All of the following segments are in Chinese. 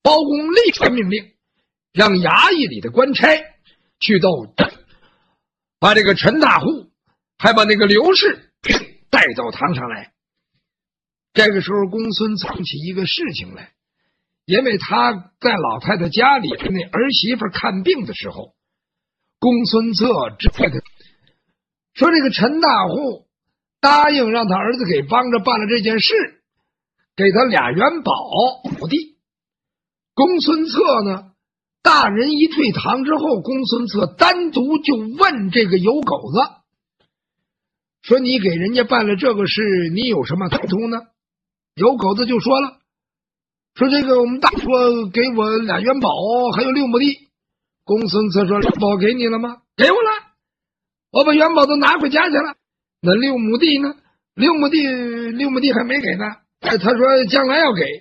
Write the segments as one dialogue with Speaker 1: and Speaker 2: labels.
Speaker 1: 包公立刻命令，让衙役里的官差去斗，把这个陈大户还把那个刘氏带到堂上来。这个时候公孙想起一个事情来，因为他在老太太家里那儿媳妇看病的时候，公孙策指派他说这个陈大户答应让他儿子给帮着办了这件事，给他俩元宝土地。公孙策呢，大人一退堂之后，公孙策单独就问这个油狗子说，你给人家办了这个事，你有什么歹图呢？油狗子就说了，说这个我们大说给我俩元宝还有6亩地。公孙策说，元宝给你了吗？给我了，我把元宝都拿回家去了。那6亩地呢？6亩地还没给呢。他说将来要给，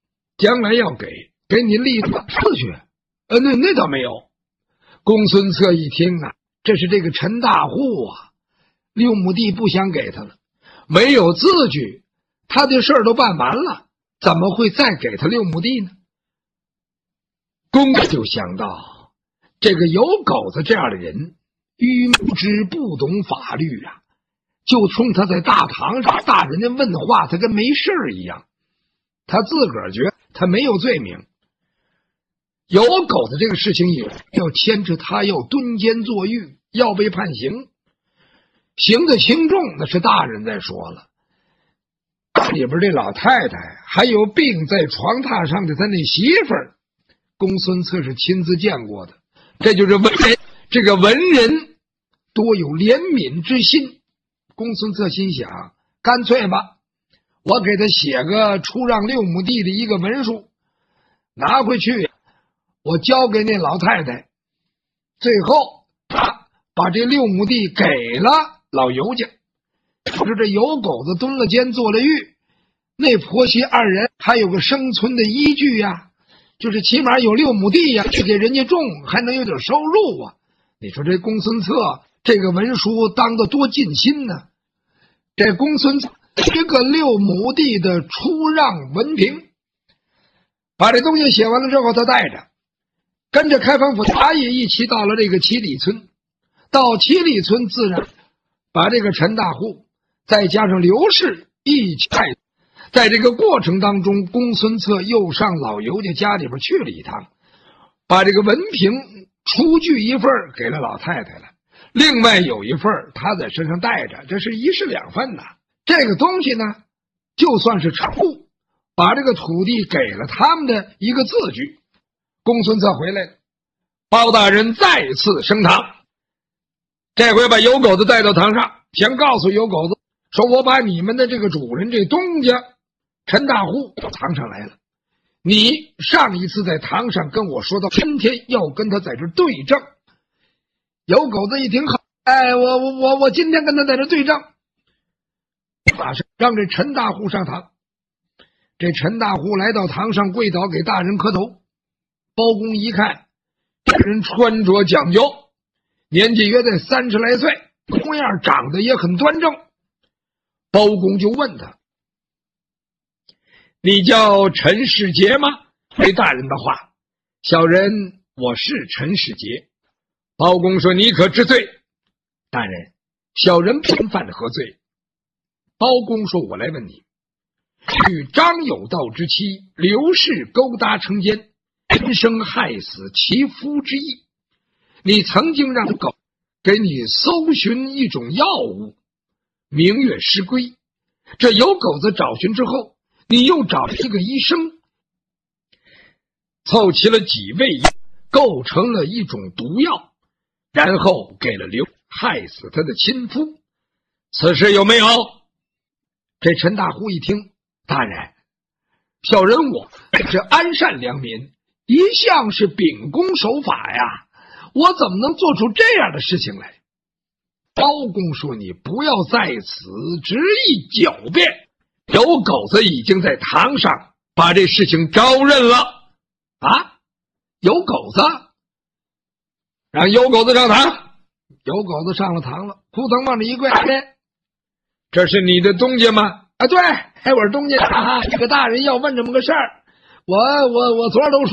Speaker 1: 给你立次去。那倒没有。公孙策一听啊，这是这个陈大户啊，6亩地不想给他了，没有字据，他的事儿都办完了，怎么会再给他6亩地呢？公就想到这个有狗子这样的人，愚无知不懂法律啊，就冲他在大堂上大人家问话，他跟没事一样，他自个儿觉得他没有罪名。有狗子这个事情也要牵扯他，要蹲监坐狱，要被判刑，刑的轻重那是大人在说了。里边这老太太还有病在床榻上的他那媳妇儿，公孙策是亲自见过的。这就是文人，这个文人多有怜悯之心。公孙策心想，干脆吧，我给他写个出让6亩地的一个文书，拿回去我交给那老太太，最后他把这6亩地给了老尤家。说这尤狗子蹲了监坐了狱，那婆媳2人还有个生存的依据呀，就是起码有6亩地呀，去给人家种，还能有点收入啊。你说这公孙策这个文书当得多尽心呢？这公孙策一个6亩地的出让文凭，把这东西写完了之后，他带着跟着开封府衙役一起到了这个七里村。到七里村自然把这个陈大户再加上刘氏一起带。在这个过程当中，公孙策又上老尤家家里边去了一趟，把这个文凭出具一份给了老太太了，另外有一份他在身上带着，这是一式2份呐。这个东西呢，就算是产物，把这个土地给了他们的一个字据。公孙策回来了，包大人再次升堂，这回把油狗子带到堂上，想告诉油狗子说，我把你们的这个主人这东家陈大户到堂上来了，你上一次在堂上跟我说到今天要跟他在这对证。油狗子一听，好，我今天跟他在这对证，马上让这陈大户上堂。这陈大户来到堂上跪倒给大人磕头。包公一看这人穿着讲究，年纪约在30来岁，同样长得也很端正。包公就问他，你叫陈世杰吗？回大人的话，小人我是陈世杰。包公说，你可知罪？大人，小人平犯何罪？包公说，我来问你，与张有道之妻刘氏勾搭成奸，人生害死其夫之意，你曾经让狗给你搜寻一种药物，明月失归，这有狗子找寻之后，你又找了一个医生，凑齐了几味药，构成了一种毒药，然后给了刘，害死他的亲夫，此事有没有？这陈大户一听，大人，小人我这安善良民，一向是秉公守法呀，我怎么能做出这样的事情来？包公说，你不要在此执意狡辩，有狗子已经在堂上把这事情招认了啊！有狗子，让有狗子上堂。有狗子上了堂了，扑腾往这一跪，这是你的东家吗？啊，对，我是东家。这个大人要问这么个事儿，我昨儿都说